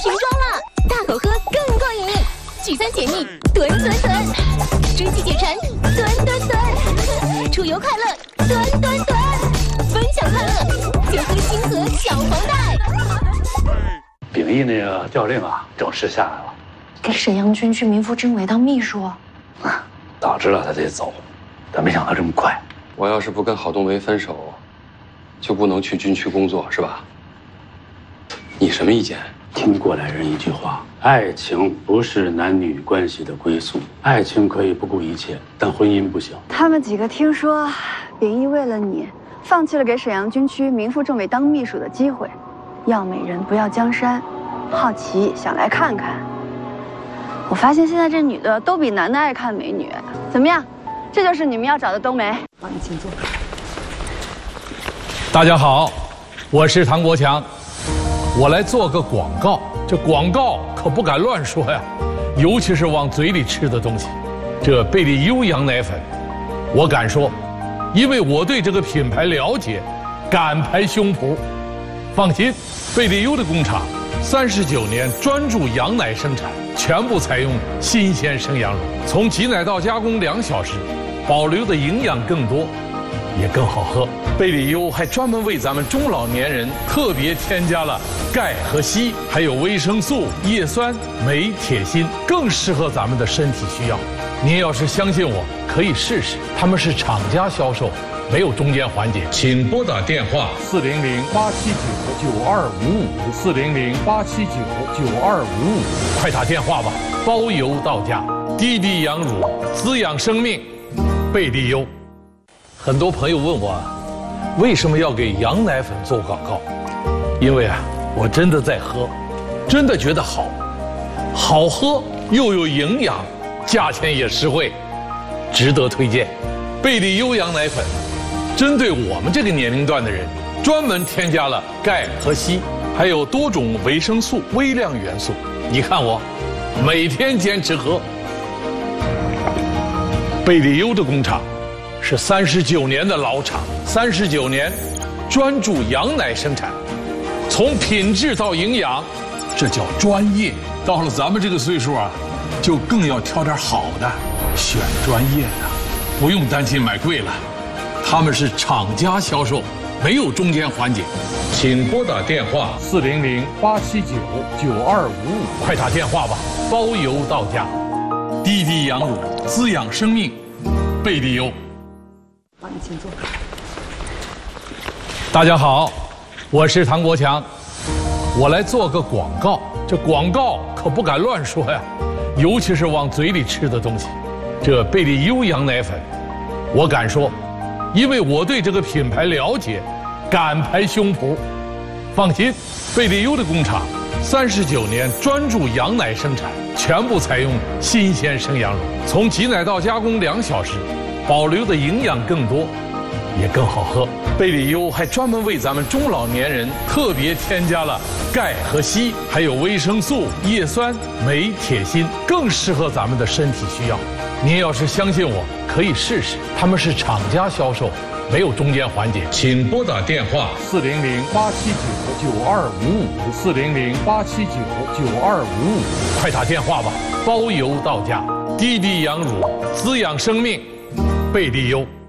瓶装了，大口喝更过瘾。聚餐解腻，吨吨吨；追剧解馋，吨吨吨；出游快乐，吨吨吨；分享快乐，就喝星河小黄袋。 秉义那个调令啊，正式下来了， 给沈阳军区民副政委当秘书。 早知道他得走，但没想到这么快。 我要是不跟郝冬梅分手，就不能去军区工作，是吧？你什么意见？ 听过来人一句话：爱情不是男女关系的归宿，爱情可以不顾一切，但婚姻不行。 他们几个听说，秉义为了你，放弃了给沈阳军区民副政委当秘书的机会，要美人不要江山，好奇想来看看。我发现现在这女的都比男的爱看美女，怎么样？这就是你们要找的冬梅。帮你请坐。 大家好，我是唐国强，我来做个广告。这广告可不敢乱说呀，尤其是往嘴里吃的东西。这贝利优羊奶粉，我敢说，因为我对这个品牌了解，敢拍胸脯。放心，贝利优的工厂39年专注羊奶生产，全部采用新鲜生羊乳，从挤奶到加工2小时，保留的营养更多，也更好喝。贝利优还专门为咱们中老年人特别添加了钙和硒，还有维生素、叶酸、镁、铁、锌，更适合咱们的身体需要。您要是相信我，可以试试。他们是厂家销售，没有中间环节。请拨打电话400-879-9255，400-879-9255，快打电话吧，包邮到家。滴滴羊乳，滋养生命，贝利优。很多朋友问我，为什么要给羊奶粉做广告？因为啊，我真的在喝，真的觉得好，好喝又有营养，价钱也实惠，值得推荐。贝利优羊奶粉，针对我们这个年龄段的人，专门添加了钙和硒，还有多种维生素、微量元素。你看我，每天坚持喝。贝利优的工厂是39年的老厂，39年专注羊奶生产，从品质到营养，这叫专业。到了咱们这个岁数啊，就更要挑点好的，选专业的，不用担心买贵了。他们是厂家销售，没有中间环节。请拨打电话400-879-9255，快打电话吧，包邮到家。滴滴羊乳，滋养生命，贝利优。 帮你请坐。 大家好，我是唐国强，我来做个广告。这广告可不敢乱说呀，尤其是往嘴里吃的东西。这贝利优羊奶粉，我敢说，因为我对这个品牌了解，敢拍胸脯。放心，贝利优的工厂39年专注羊奶生产，全部采用新鲜生羊乳，从挤奶到加工2小时，保留的营养更多，也更好喝。贝利优还专门为咱们中老年人特别添加了钙和硒，还有维生素、叶酸、镁、铁、锌，更适合咱们的身体需要。您要是相信我，可以试试。他们是厂家销售，没有中间环节。请拨打电话400-879-9255，400-879-9255，快打电话吧，包邮到家。滴滴羊乳，滋养生命，贝利优。